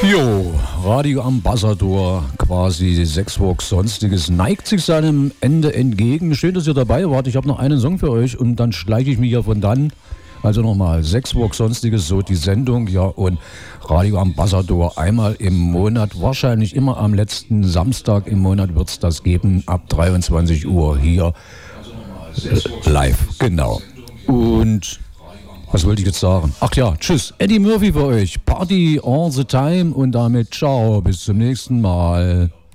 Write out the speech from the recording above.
Jo, Radio Ambassador, quasi Sexworks Sonstiges, neigt sich seinem Ende entgegen. Schön, dass ihr dabei wart. Ich habe noch einen Song für euch und dann schleiche ich mich ja von dann. Also nochmal, Sexworks Sonstiges, so die Sendung, ja, und Radio Ambassador einmal im Monat, wahrscheinlich immer am letzten Samstag im Monat wird es das geben, ab 23 Uhr hier live, genau. Und was wollte ich jetzt sagen? Ach ja, tschüss, Eddie Murphy für euch, Party all the time und damit ciao, bis zum nächsten Mal.